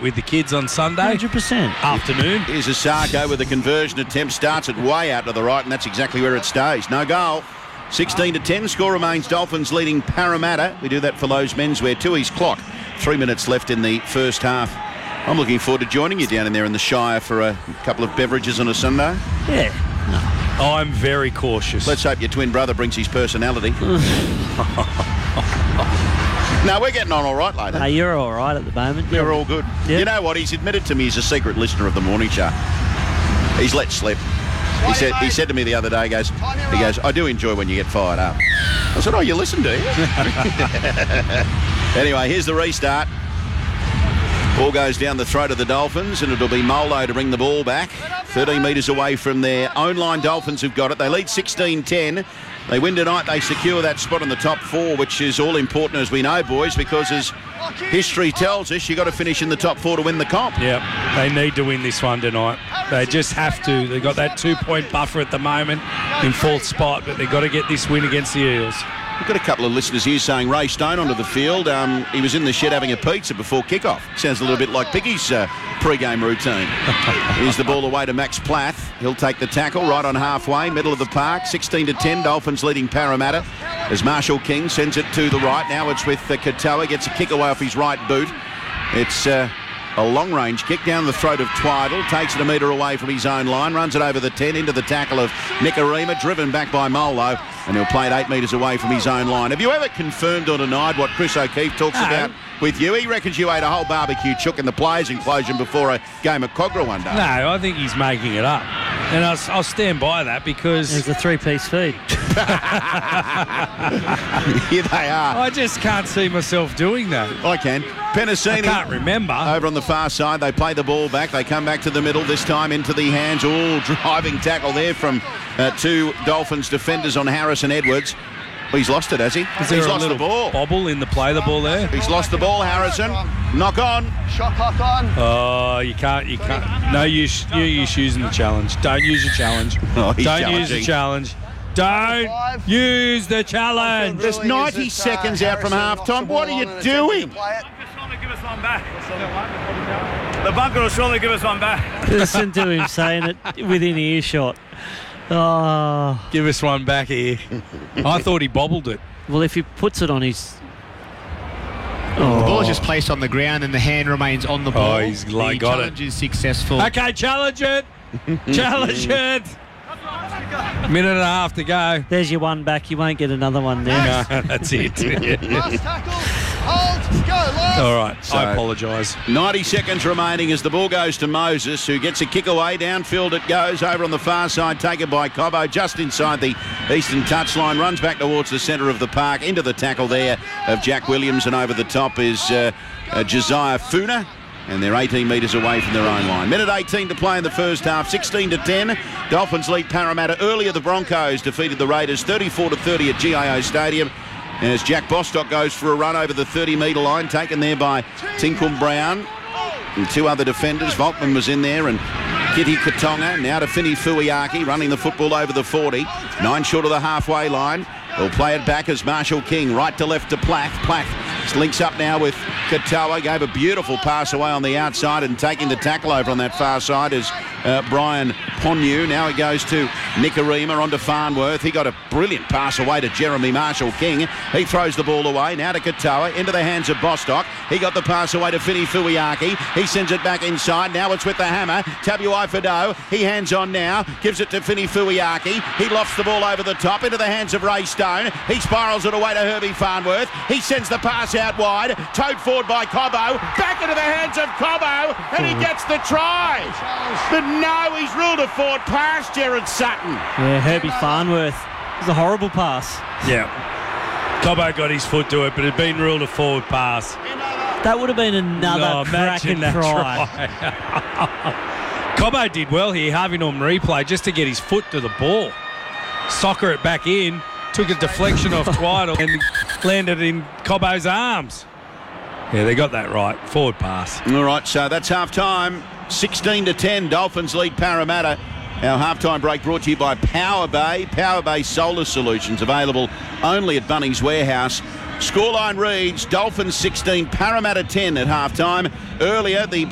with the kids on Sunday. 100%. Afternoon. Here's Asako with a conversion attempt. Starts it way out to the right, and that's exactly where it stays. No goal. 16-10. Score remains Dolphins leading Parramatta. We do that for Lowe's Menswear. Tooheys clock. 3 minutes left in the first half. I'm looking forward to joining you down in there in the Shire for a couple of beverages on a Sunday. Yeah. No. I'm very cautious. Let's hope your twin brother brings his personality. No, we're getting on all right later. No, you're all right at the moment. We're all good. Yep. You know what? He's admitted to me he's a secret listener of the morning show. He's let slip. He said to me the other day, he goes, I do enjoy when you get fired up. I said, oh, you listen, do you? Anyway, here's the restart. Ball goes down the throat of the Dolphins, and it'll be Molo to bring the ball back. 13 metres away from their own line. Dolphins have got it. They lead 16-10. They win tonight. They secure that spot in the top four, which is all important, as we know, boys, because as history tells us, you've got to finish in the top four to win the comp. Yeah, they need to win this one tonight. They just have to. They've got that 2-point buffer at the moment in fourth spot, but they've got to get this win against the Eels. We've got a couple of listeners here saying Ray Stone onto the field. He was in the shed having a pizza before kickoff. Sounds a little bit like Piggy's pre-game routine. Here's the ball away to Max Plath. He'll take the tackle right on halfway, middle of the park. 16-10, Dolphins leading Parramatta as Marshall King sends it to the right. Now it's with Katoa, gets a kick away off his right boot. It's a long-range kick down the throat of Twiddle, takes it a metre away from his own line, runs it over the 10 into the tackle of Nikorima, driven back by Molo, and he'll play it 8 metres away from his own line. Have you ever confirmed or denied what Chris O'Keefe talks about with you? He reckons you ate a whole barbecue chook in the players' enclosure before a game of Cogra one day. No, I think he's making it up. And I'll stand by that because... It's a three-piece feed. Here they are. I just can't see myself doing that. I can. Penasini. I can't remember. Over on the far side, they play the ball back. They come back to the middle, this time into the hands. Driving tackle there from two Dolphins defenders on Harris and Edwards. Well, he's lost it, has he? He's lost the ball. Bobble in the ball there. He's lost the ball, Harrison. Knock on. Shot clock on. Oh, you can't. No use using the challenge. Don't use the challenge. Oh, Don't use the challenge. Don't use the challenge. There's 90 seconds out from half-time. What are you doing? Give us one back. The bunker will surely give us one back. Listen to him saying it within earshot. Oh. Give us one back here. I thought he bobbled it. Well, if he puts it on his... The ball is just placed on the ground and the hand remains on the ball. Oh, he's the got challenge is successful. Okay, challenge it. Challenge it. Minute and a half to go. There's your one back. You won't get another one there. No, that's it. Last tackle. Hold. Go. Last. All right. So, I apologise. 90 seconds remaining as the ball goes to Moses, who gets a kick away. Downfield it goes. Over on the far side, taken by Cobbo, just inside the eastern touchline. Runs back towards the centre of the park. Into the tackle there of Jack Williams, and over the top is Josiah Funa. And they're 18 metres away from their own line. Minute 18 to play in the first half. 16-10. Dolphins lead Parramatta. Earlier, the Broncos defeated the Raiders 34-30 at GIO Stadium. As Jack Bostock goes for a run over the 30-metre line, taken there by Tinkum Brown and two other defenders. Volkman was in there, and Kitty Katonga. Now to Fini Fuiaki, running the football over the 40. 9 short of the halfway line. They'll play it back as Marshall King, right to left to Plath. Plath links up now with Katoa, gave a beautiful pass away on the outside, and taking the tackle over on that far side is Brian Ponyu. Now it goes to Nikorima onto Farnworth. He got a brilliant pass away to Jeremy Marshall King. He throws the ball away, now to Katoa, into the hands of Bostock. He got the pass away to Fini Fuiaki. He sends it back inside. Now it's with the hammer. Tabuai Fado. He hands on now, gives it to Fini Fuiaki. He lofts the ball over the top into the hands of Ray Stone. He spirals it away to Herbie Farnworth. He sends the pass out wide, towed forward by Cobbo, back into the hands of Cobbo, and he gets the try. But no, he's ruled a forward pass, Gerard Sutton. Yeah, Herbie Farnworth. It was a horrible pass. Yeah. Cobbo got his foot to it, but it had been ruled a forward pass. That would have been another cracking try. Cobbo did well here, having on replay just to get his foot to the ball. Soccer it back in, took a deflection off Twiddle and landed in Cobbo's arms. Yeah, they got that right. Forward pass. All right, so that's half-time. 16-10, Dolphins lead Parramatta. Our half-time break brought to you by Power Bay. Power Bay Solar Solutions, available only at Bunnings Warehouse. Scoreline reads Dolphins 16, Parramatta 10 at half-time. Earlier, the